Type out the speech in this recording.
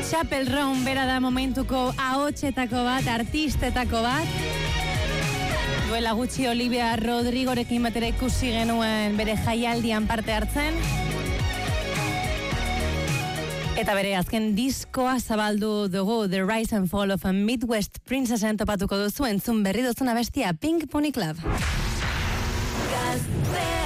Chapel Roan bera da momentuko ahotsetako bat, artistetako bat. Duela gutxi Olivia Rodrigorekin batera ikusi genuen bere jaialdian parte hartzen. Eta bere azken diskoa zabaldu dugu, The Rise and Fall of a Midwest Princess-en topatuko duzu, entzun berri duzuna bestia, Pink Pony Club.